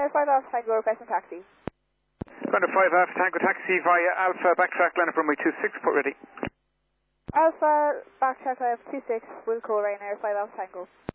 5 Alpha Tango, requesting taxi. Thunder 5 Alpha Tango taxi via Alpha, backtrack, line up runway 26, port ready. Alpha, backtrack, I have 26, will call Ryanair, 5 Alpha Tango.